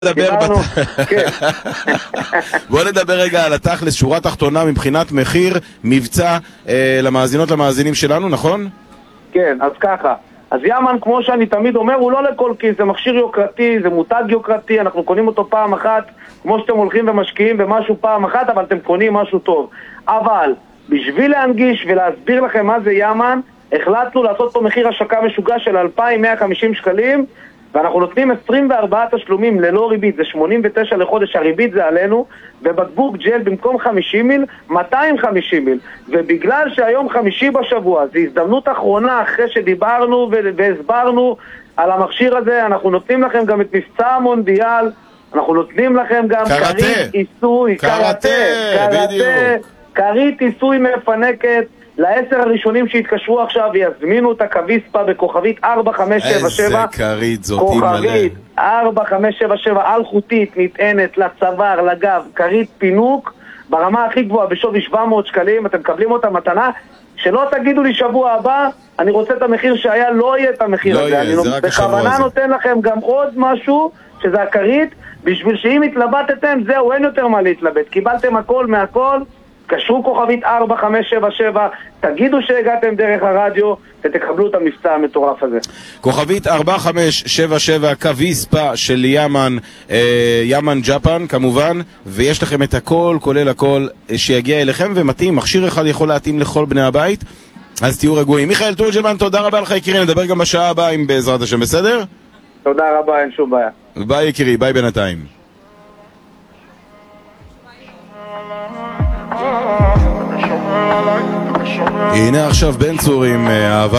בוא נדבר רגע על התכלס, שורה תחתונה מבחינת מחיר, מבצע למאזינות למאזינים שלנו, נכון? כן, אז ככה. אז יאמן, כמו שאני תמיד אומר, הוא לא לכל כיס, זה מכשיר יוקרתי, זה מותג יוקרתי, אנחנו קונים אותו פעם אחת, כמו שאתם הולכים ומשקיעים במשהו פעם אחת, אבל אתם קונים משהו טוב. אבל בשביל להנגיש ולהסביר לכם מה זה יאמן, החלטנו לעשות פה מחיר השקה משוגע של 2,150 שקלים, ואנחנו נותנים 24 תשלומים ללא ריבית, זה 89 לחודש, הריבית זה עלינו, ובקבוק ג'ל במקום 50 מיל, 250 מיל. ובגלל שהיום חמישי בשבוע, זו הזדמנות אחרונה אחרי שדיברנו והסברנו על המכשיר הזה, אנחנו נותנים לכם גם את מבצע המונדיאל, אנחנו נותנים לכם גם כרית עיסוי, כרית עיסוי מפנקת, ל10 הראשונים שהתקשרו עכשיו ויזמינו את הקוויספה בכוכבית 4577. איזה כרית זאת, כוכבית 4577 אלחוטית, נטענת לצוואר, לגב, כרית פינוק ברמה הכי גבוהה בשווי 700 שקלים, אתם מקבלים אותה מתנה. שלא תגידו לי שבוע הבא אני רוצה את המחיר שהיה, לא יהיה את המחיר הזה. אני בכוונה נותן לכם גם עוד משהו, שזה הכרית, בשביל שאם התלבטתם זהו, אין יותר מה להתלבט, קיבלתם הכל מהכל. קשרו כוכבית 4577, תגידו שהגעתם דרך הרדיו ותקבלו את המבצע המטורף הזה. כוכבית 4577, קוויספה של יאמן, יאמן ג'פן כמובן, ויש לכם את הכל, כולל הכל שיגיע אליכם ומתאים, מכשיר אחד יכול להתאים לכל בני הבית, אז תהיו רגועים. מיכאל תורג'מן, תודה רבה לך יקירי, נדבר גם בשעה הבאה עם בעזרת השם, בסדר? תודה רבה, אין שום בעיה. ביי יקירי, ביי בינתיים. הנה עכשיו בן צור עם אהבה